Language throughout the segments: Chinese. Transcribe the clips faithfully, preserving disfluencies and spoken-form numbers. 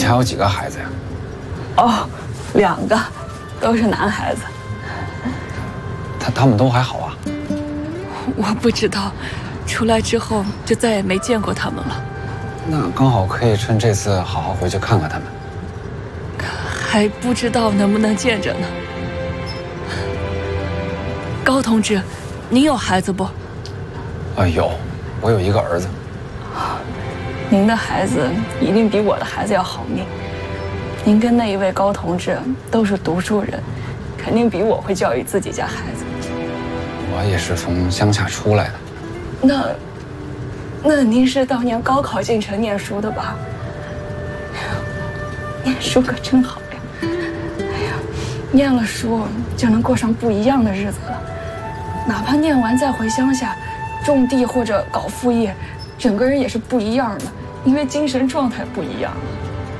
还有几个孩子呀？ 哦，两个，都是男孩子。 他他们都还好啊？ 我不知道，出来之后就再也没见过他们了。 那刚好可以趁这次好好回去看看他们。 还不知道能不能见着呢。高同志，您有孩子不？ 啊，有，我有一个儿子。 您的孩子一定比我的孩子要好命。您跟那一位高同志都是读书人，肯定比我会教育自己家孩子。 我也是从乡下出来的。 那，那您是当年高考进城念书的吧？念书可真好呀！哎呀，念了书就能过上不一样的日子了。哪怕念完再回乡下，种地或者搞副业，整个人也是不一样的，因为精神状态不一样了。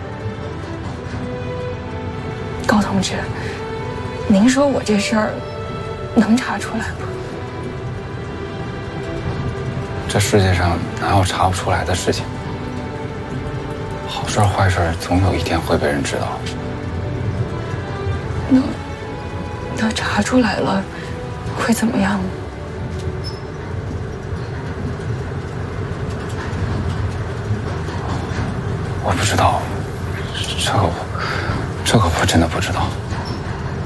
高同志，您说我这事儿能查出来不？ 这世界上哪有查不出来的事情？好事坏事总有一天会被人知道。 那那查出来了会怎么样呢？ 我不知道，这个我这个我真的不知道。